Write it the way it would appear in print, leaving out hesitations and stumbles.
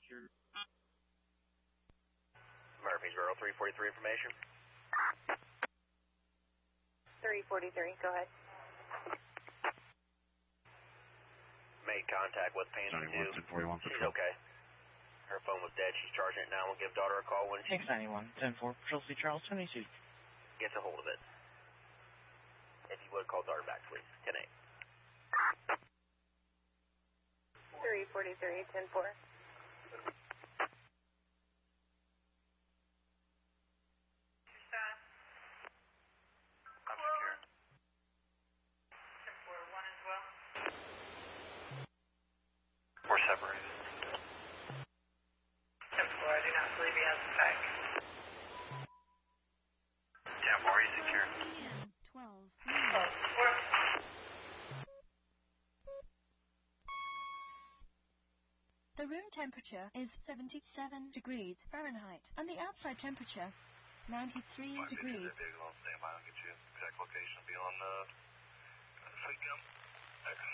Murfreesboro, 343 information. 343, go ahead. Made contact with Panther 2. 1041 She's okay. Her phone was dead. She's charging it now. We'll give daughter a call when she 691, 10-4, Patrol C. Charles 22. gets a hold of it. If you would, call daughter back, please. 10-8. 343, 10-4. We're separated. 10-4, I do not believe he has a pack. 10-4, are you secure? 12. The room temperature is 77 degrees Fahrenheit, and the outside temperature 93 degrees. Stand by, I'll get you exact location. Be on the fleet jump.